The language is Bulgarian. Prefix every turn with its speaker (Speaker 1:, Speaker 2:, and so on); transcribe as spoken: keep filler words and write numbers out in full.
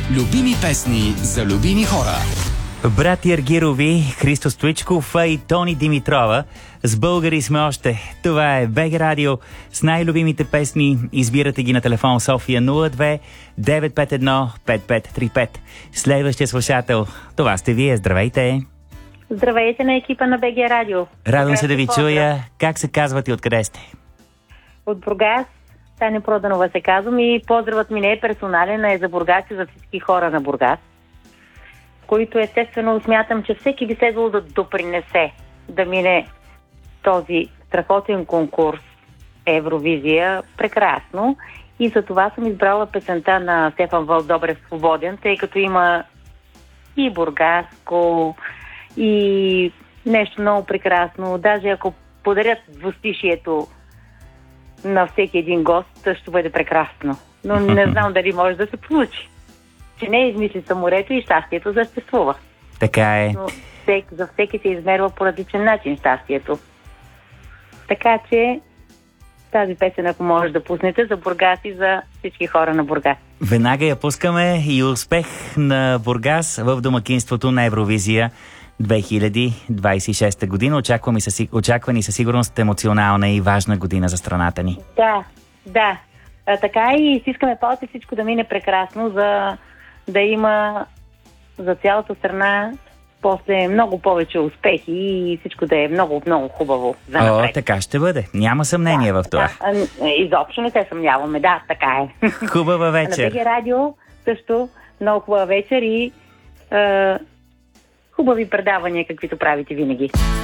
Speaker 1: Любими песни за любими хора.
Speaker 2: Брати Аргирови, Христо Стоичков и Тони Димитрова. С българи сме още. Това е БГ Радио с най-любимите песни. Избирате ги на телефон София нула две девет пет едно пет пет три пет. Следващия слушател, това сте вие. Здравейте!
Speaker 3: Здравейте на екипа на БГ Радио.
Speaker 2: Радвам се да ви чуя. Как се казвате и откъде сте?
Speaker 3: От Бургас, Таня Проданова се казвам и поздравът ми не е персонален, а е за Бургас и за всички хора на Бургас, които естествено смятам, че всеки би следвало да допринесе да мине този страхотен конкурс Евровизия прекрасно. И за това съм избрала песента на Стефан Вълдобрев "Свободен", тъй като има и бургаско, и нещо много прекрасно. Даже ако подарят двустишието на всеки един гост, ще бъде прекрасно. Но не знам дали може да се получи. Че не е измислица морето и щастието съществува.
Speaker 2: Така е.
Speaker 3: Но всек, за всеки се измерва по различен начин щастието. Така че тази песен, ако може да пуснете, за Бургас и за всички хора на Бургас.
Speaker 2: Веднага я пускаме и успех на Бургас в домакинството на Евровизия две хиляди двадесет и шеста година. Очакваме със, очаквани със сигурност емоционална и важна година за страната ни.
Speaker 3: Да, да. А, така и искаме палци всичко да мине прекрасно, за да има за цялата страна после много повече успехи и всичко да е много, много хубаво за напред.
Speaker 2: О, така ще бъде. Няма съмнение
Speaker 3: да,
Speaker 2: в това.
Speaker 3: Да, изобщо не се съмняваме. Да, така е.
Speaker 2: Хубава вечер.
Speaker 3: На БГ Радио също много хубава вечер и е, хубави предавания, каквито правите винаги.